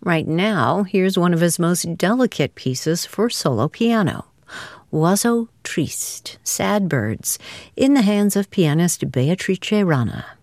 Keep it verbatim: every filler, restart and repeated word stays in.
Right now, here's one of his most delicate pieces for solo piano, Oiseaux Tristes, Sad Birds, in the hands of pianist Beatrice Rana.